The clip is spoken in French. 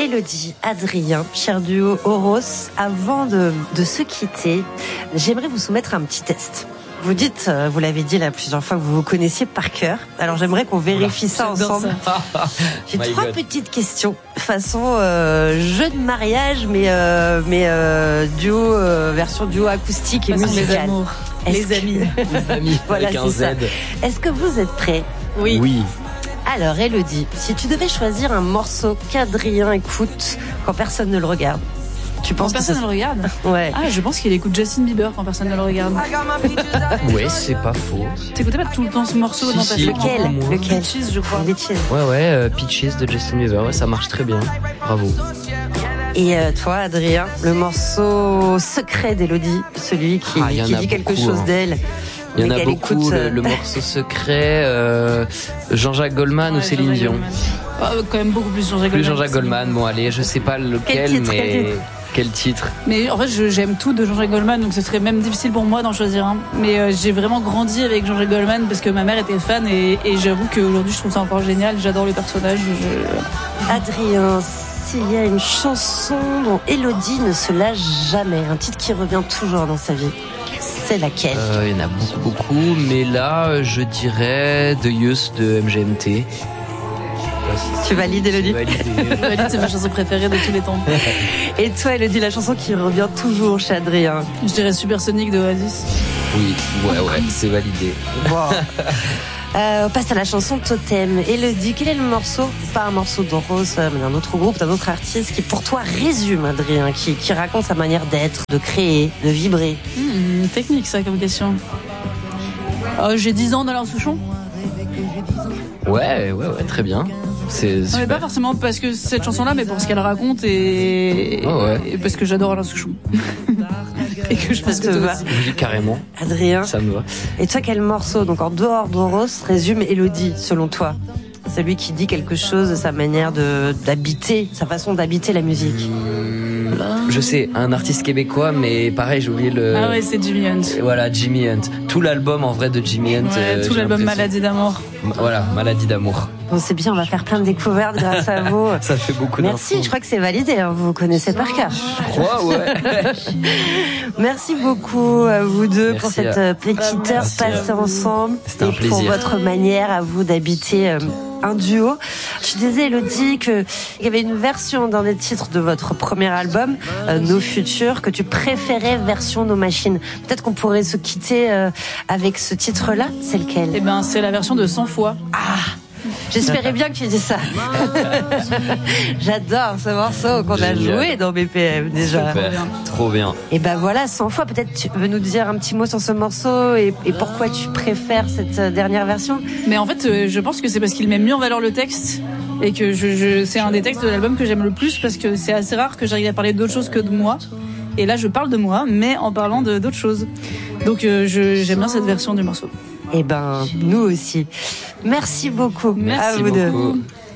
Élodie, Adrien, cher duo Oros, avant de se quitter, j'aimerais vous soumettre un petit test. Vous dites, vous l'avez dit là plusieurs fois, que vous vous connaissiez par cœur. Alors j'aimerais qu'on vérifie ça ensemble. J'ai trois petites questions, façon jeu de mariage, mais duo, version duo acoustique et musicale. Les amis. Voilà, avec un c'est Z. ça. Est-ce que vous êtes prêts? Oui. Alors Élodie, si tu devais choisir un morceau qu'Adrien écoute quand personne ne le regarde, tu penses Quand personne ne le regarde? Ouais. Ah, je pense qu'il écoute Justin Bieber quand personne ne le regarde. Ouais, c'est pas faux. T'écoutais pas tout le temps ce morceau dans ta Si. chambre? Lequel Peaches, je crois. Bitches. Ouais, Peaches de Justin Bieber, ouais, ça marche très bien. Bravo. Et toi, Adrien, le morceau secret d'Élodie, celui qui Il y en a dit quelque beaucoup, chose hein. d'elle. Il y en mais a qu'elle beaucoup, écoute, le morceau secret, Jean-Jacques Goldman ou Céline Dion. Quand même beaucoup plus Jean-Jacques Plus Goldman. Jean-Jacques Goldman, bon allez, je sais pas lequel, titre, mais quel titre? Mais en fait, j'aime tout de Jean-Jacques Goldman, donc ce serait même difficile pour moi d'en choisir un. Mais j'ai vraiment grandi avec Jean-Jacques Goldman parce que ma mère était fan et j'avoue qu'aujourd'hui je trouve ça encore génial. J'adore le personnage. Adrien, s'il y a une chanson dont Élodie ne se lâche jamais, un titre qui revient toujours dans sa vie, c'est laquelle? Il y en a beaucoup, mais là, je dirais The Youth de MGMT. Tu valides, Élodie? C'est ma chanson préférée de tous les temps. Et toi, Élodie, la chanson qui revient toujours chez Adrien? Je dirais Supersonic de Oasis. Oui, ouais, c'est validé. Wow. On passe à la chanson Totem. Élodie, quel est le morceau, pas un morceau d'Oros, mais d'un autre groupe, d'un autre artiste qui pour toi résume Adrien, qui raconte sa manière d'être, de créer, de vibrer? Technique ça comme question. J'ai 10 ans d'Alain Souchon. Ouais, très bien. C'est Non, mais super. pas forcément parce que cette chanson-là, mais pour ce qu'elle raconte et parce que j'adore Alain Souchon. Et que je pense que toi aussi. Oui, carrément. Adrien, Ça me va. et toi, quel morceau, donc en dehors d'Oros, résume Élodie, selon toi? Celui qui dit quelque chose de sa manière d'habiter, sa façon d'habiter la musique. Je sais, un artiste québécois, mais pareil, j'ai oublié le... Ah ouais, c'est Jimmy Hunt. Voilà, Jimmy Hunt. Tout l'album, en vrai, de Jimmy Hunt. Ouais, tout j'ai l'album l'impression. Maladie d'amour. Voilà, Maladie d'amour. Bon, c'est bien, on va faire plein de découvertes grâce à vous. Ça fait beaucoup Merci, d'infos. je crois que c'est validé, hein, vous connaissez par cœur. Je crois, ouais. Merci beaucoup à vous deux Merci pour cette à- petite heure Merci. passée ensemble C'était un et pour plaisir. votre manière à vous d'habiter un duo. Je disais, Élodie, qu'il y avait une version d'un des titres de votre premier album, Nos Futurs, que tu préférais version Nos Machines. Peut-être qu'on pourrait se quitter avec ce titre-là. C'est lequel? Eh ben, c'est la version de 100 fois. J'espérais bien que tu dises ça. J'adore ce morceau qu'on a Génial. joué dans BPM déjà. Super, trop bien. Et ben voilà, 100 fois. Peut-être tu veux nous dire un petit mot sur ce morceau et pourquoi tu préfères cette dernière version? Mais en fait, je pense que c'est parce qu'il met mieux en valeur le texte et que c'est un des textes de l'album que j'aime le plus parce que c'est assez rare que j'arrive à parler d'autre chose que de moi. Et là, je parle de moi, mais en parlant d'autres choses. Donc, j'aime bien cette version du morceau. Eh ben, nous aussi. Merci beaucoup Merci à vous deux. beaucoup.